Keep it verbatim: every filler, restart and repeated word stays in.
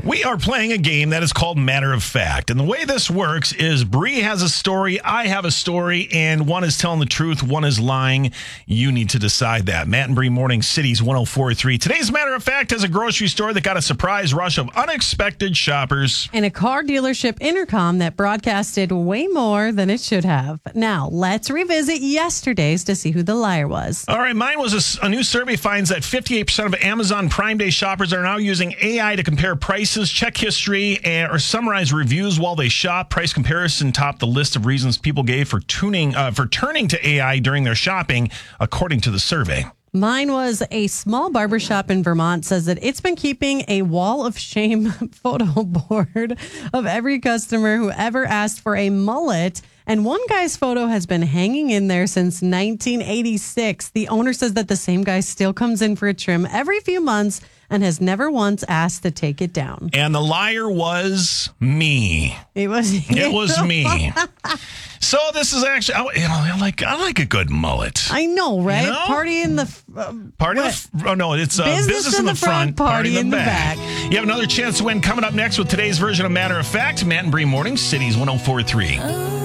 We are playing a game that is called Matter of Fact. And the way this works is Bree has a story, I have a story, and one is telling the truth, one is lying. You need to decide that. Matt and Bree Morning Cities one oh four point three. Today's Matter of Fact is a grocery store that got a surprise rush of unexpected shoppers. And a car dealership intercom that broadcasted way more than it should have. Now, let's revisit yesterday's to see who the liar was. All right, mine was a, a new survey finds that fifty-eight percent of Amazon Prime Day shoppers are now using A I to compare prices, check history, and, or summarize reviews while they shop. Price comparison topped the list of reasons people gave for tuning uh, for turning to A I during their shopping, according to the survey. Mine was a small barbershop in Vermont says that it's been keeping a wall of shame photo board of every customer who ever asked for a mullet. And one guy's photo has been hanging in there since nineteen eighty-six. The owner says that the same guy still comes in for a trim every few months and has never once asked to take it down. And the liar was me. It was It was me. So this is actually, I, you know, I like I like a good mullet. I know, right? You know? Party in the uh, Party in the, oh no, it's uh, business, business in the, the front, front, party in the back. back. You have another chance to win coming up next with today's version of Matter of Fact. Matt and Bree Morning Cities one oh four point three.